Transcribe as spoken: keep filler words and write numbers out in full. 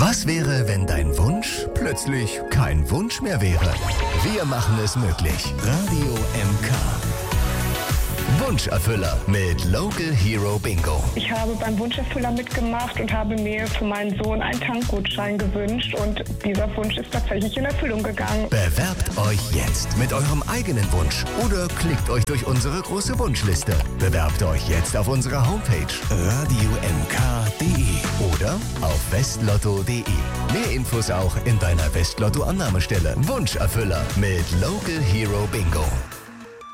Was wäre, wenn dein Wunsch plötzlich kein Wunsch mehr wäre? Wir machen es möglich. Radio M K. Wunscherfüller mit Local Hero Bingo. Ich habe beim Wunscherfüller mitgemacht und habe mir für meinen Sohn einen Tankgutschein gewünscht und dieser Wunsch ist tatsächlich in Erfüllung gegangen. Bewerbt euch jetzt mit eurem eigenen Wunsch oder klickt euch durch unsere große Wunschliste. Bewerbt euch jetzt auf unserer Homepage radio m k punkt d e oder auf westlotto punkt d e. Mehr Infos auch in deiner Westlotto-Annahmestelle. Wunscherfüller mit Local Hero Bingo.